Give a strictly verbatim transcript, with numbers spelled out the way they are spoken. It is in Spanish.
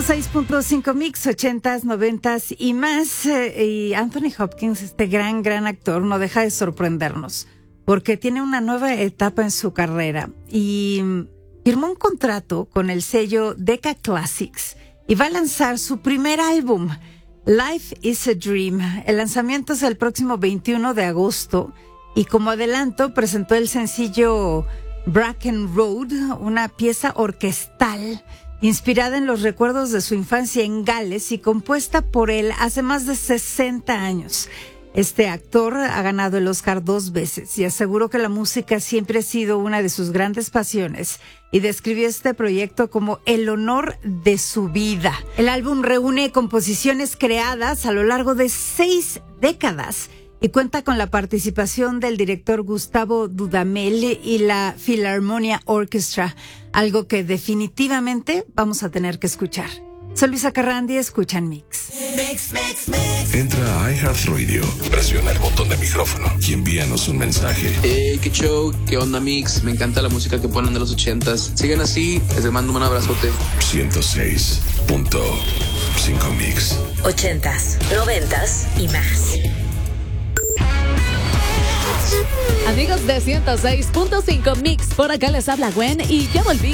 ciento seis punto cinco Mix, ochentas, noventas y más. Eh, y Anthony Hopkins, este gran, gran actor, no deja de sorprendernos porque tiene una nueva etapa en su carrera y firmó un contrato con el sello Decca Classics y va a lanzar su primer álbum, Life is a Dream. El lanzamiento es el próximo veintiuno de agosto y como adelanto presentó el sencillo Bracken Road, una pieza orquestal inspirada en los recuerdos de su infancia en Gales y compuesta por él hace más de sesenta años. Este actor ha ganado el Oscar dos veces y aseguró que la música siempre ha sido una de sus grandes pasiones y describió este proyecto como el honor de su vida. El álbum reúne composiciones creadas a lo largo de seis décadas y cuenta con la participación del director Gustavo Dudamel y la Philharmonia Orchestra, algo que definitivamente vamos a tener que escuchar. Soy Luisa Carrandi, escuchan Mix. Mix, Mix, Mix. Entra a iHeartRadio, presiona el botón de micrófono y envíanos un mensaje. Hey, qué show, qué onda Mix, me encanta la música que ponen de los ochentas. Sigan así, les mando un abrazote. ciento seis punto cinco Mix. Ochentas, noventas y más. Amigos de ciento seis punto cinco Mix, por acá les habla Gwen y ya volví